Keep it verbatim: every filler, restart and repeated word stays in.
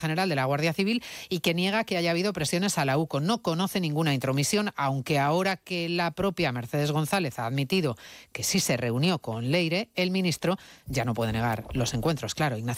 general de la Guardia Civil y que niega que haya habido presiones a la U C O. No conoce ninguna intromisión, aunque ahora que la propia Mercedes González ha admitido que sí se reunió con Leire, el ministro ya no puede negar los encuentros. Claro, Ignacio.